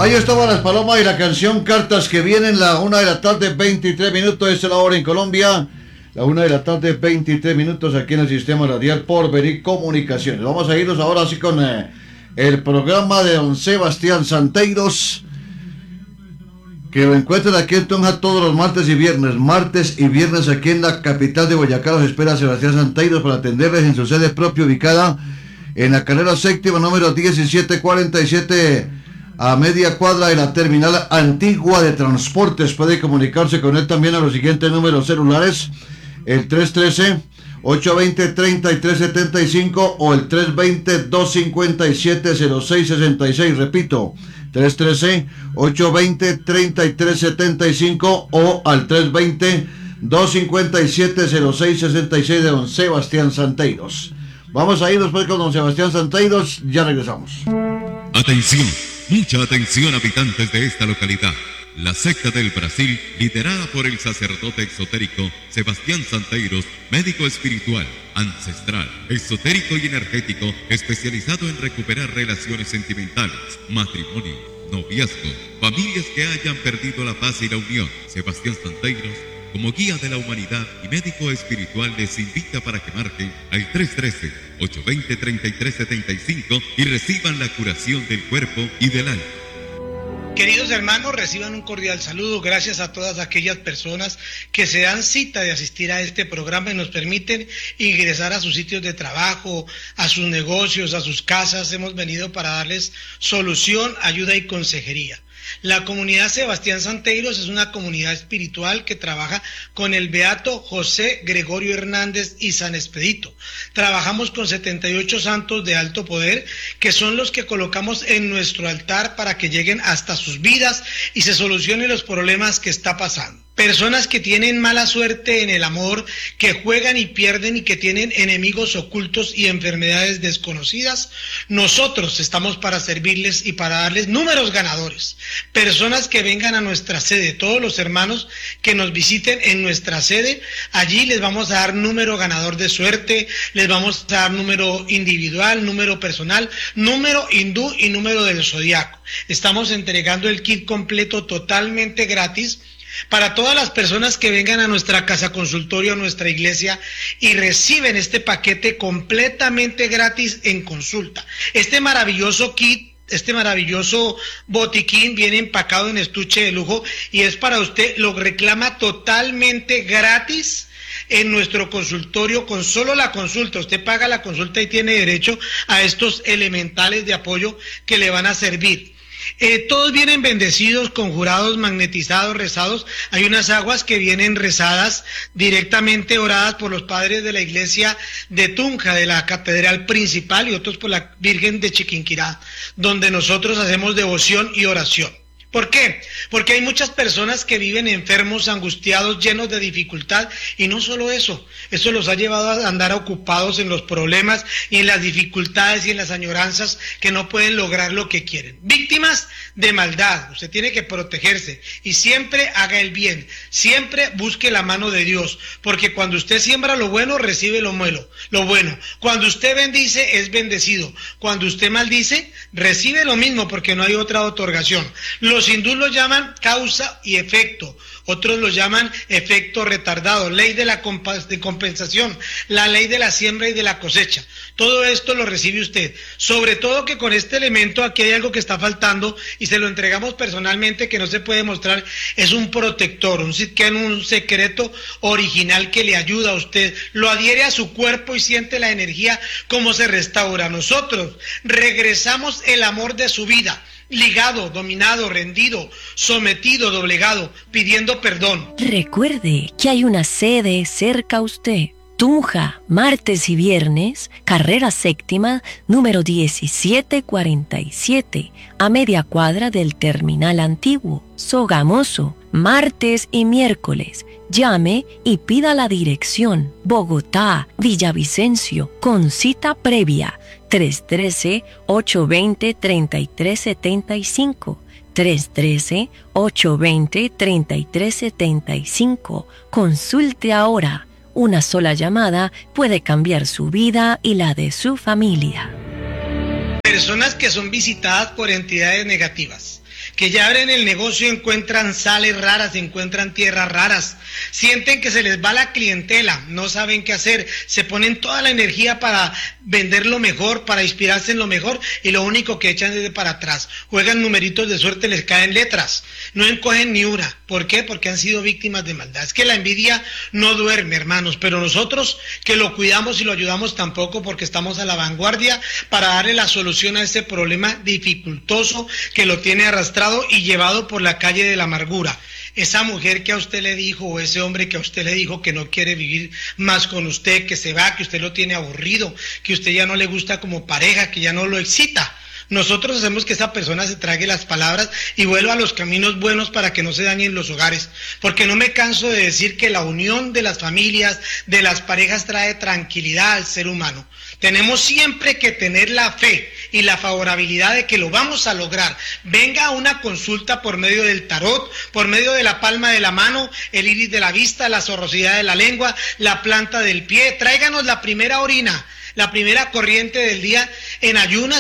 Ahí estaban las palomas y la canción Cartas que vienen, la 1:23 p.m, esta es la hora en Colombia, la 1:23 p.m, aquí en el sistema radial Porvenir Comunicaciones. Vamos a irnos ahora así con el programa de don Sebastián Santeiros, que lo encuentran aquí en Tunja todos los martes y viernes aquí en la capital de Boyacá. Los espera Sebastián Santeiros para atenderles en su sede propia ubicada en la carrera séptima número 1747, a media cuadra de la terminal antigua de transportes. Puede comunicarse con él también a los siguientes números celulares: el 313-820-3375 o el 320-257-0666. Repito, 313-820-3375 o al 320-257-0666 de don Sebastián Santeiros. Vamos a ir después con don Sebastián Santeiros, ya regresamos. Atención, mucha atención, habitantes de esta localidad. La secta del Brasil, liderada por el sacerdote exotérico Sebastián Santeiros, médico espiritual, ancestral, esotérico y energético, especializado en recuperar relaciones sentimentales, matrimonio, noviazgo, familias que hayan perdido la paz y la unión. Sebastián Santeiros, como guía de la humanidad y médico espiritual, les invita para que marquen al 313-820-3375 y reciban la curación del cuerpo y del alma. Queridos hermanos, reciban un cordial saludo. Gracias a todas aquellas personas que se dan cita de asistir a este programa y nos permiten ingresar a sus sitios de trabajo, a sus negocios, a sus casas. Hemos venido para darles solución, ayuda y consejería. La comunidad Sebastián Santeiros es una comunidad espiritual que trabaja con el beato José Gregorio Hernández y San Expedito. Trabajamos con 78 santos de alto poder, que son los que colocamos en nuestro altar para que lleguen hasta sus vidas y se solucionen los problemas que está pasando. Personas que tienen mala suerte en el amor, que juegan y pierden y que tienen enemigos ocultos y enfermedades desconocidas, nosotros estamos para servirles y para darles números ganadores. Personas que vengan a nuestra sede, todos los hermanos que nos visiten en nuestra sede, allí les vamos a dar número ganador de suerte, les vamos a dar número individual, número personal, número hindú y número del zodiaco. Estamos entregando el kit completo totalmente gratis para todas las personas que vengan a nuestra casa consultorio, a nuestra iglesia, y reciben este paquete completamente gratis en consulta. Este maravilloso kit, este maravilloso botiquín viene empacado en estuche de lujo y es para usted, lo reclama totalmente gratis en nuestro consultorio. Con solo la consulta, usted paga la consulta y tiene derecho a estos elementales de apoyo que le van a servir. Todos vienen bendecidos, conjurados, magnetizados, rezados. Hay unas aguas que vienen rezadas, directamente oradas por los padres de la iglesia de Tunja, de la catedral principal, y otros por la Virgen de Chiquinquirá, donde nosotros hacemos devoción y oración. ¿Por qué? Porque hay muchas personas que viven enfermos, angustiados, llenos de dificultad, y no solo eso los ha llevado a andar ocupados en los problemas y en las dificultades y en las añoranzas, que no pueden lograr lo que quieren. Víctimas de maldad. Usted tiene que protegerse y siempre haga el bien, siempre busque la mano de Dios, porque cuando usted siembra lo bueno, recibe lo bueno. Cuando usted bendice, es bendecido. Cuando usted maldice, recibe lo mismo, porque no hay otra otorgación. Los hindúes lo llaman causa y efecto, otros lo llaman efecto retardado, ley de la compensación, la ley de la siembra y de la cosecha. Todo esto lo recibe usted, sobre todo que con este elemento aquí hay algo que está faltando y se lo entregamos personalmente, que no se puede mostrar. Es un protector, un secreto original que le ayuda a usted, lo adhiere a su cuerpo y siente la energía como se restaura. Nosotros regresamos el amor de su vida, ligado, dominado, rendido, sometido, doblegado, pidiendo perdón. Recuerde que hay una sede cerca a usted. Tunja, martes y viernes, carrera séptima, número 1747, a media cuadra del terminal antiguo. Sogamoso, martes y miércoles. Llame y pida la dirección. Bogotá, Villavicencio, con cita previa. 313-820-3375. 313-820-3375. Consulte ahora. Una sola llamada puede cambiar su vida y la de su familia. Personas que son visitadas por entidades negativas, que ya abren el negocio, encuentran sales raras, encuentran tierras raras, sienten que se les va la clientela, no saben qué hacer, se ponen toda la energía para vender lo mejor, para inspirarse en lo mejor, y lo único que echan es de para atrás, juegan numeritos de suerte, les caen letras, no encogen ni una. ¿Por qué? Porque han sido víctimas de maldad. Es que la envidia no duerme, hermanos, pero nosotros que lo cuidamos y lo ayudamos tampoco, porque estamos a la vanguardia para darle la solución a este problema dificultoso que lo tiene arrastrado y llevado por la calle de la amargura. Esa mujer que a usted le dijo, o ese hombre que a usted le dijo que no quiere vivir más con usted, que se va, que usted lo tiene aburrido, que usted ya no le gusta como pareja, que ya no lo excita. Nosotros hacemos que esa persona se trague las palabras y vuelva a los caminos buenos para que no se dañen los hogares. Porque no me canso de decir que la unión de las familias, de las parejas, trae tranquilidad al ser humano. Tenemos siempre que tener la fe y la favorabilidad de que lo vamos a lograr. Venga a una consulta por medio del tarot, por medio de la palma de la mano, el iris de la vista, la zorrosidad de la lengua, la planta del pie. Tráiganos la primera orina, la primera corriente del día en ayunas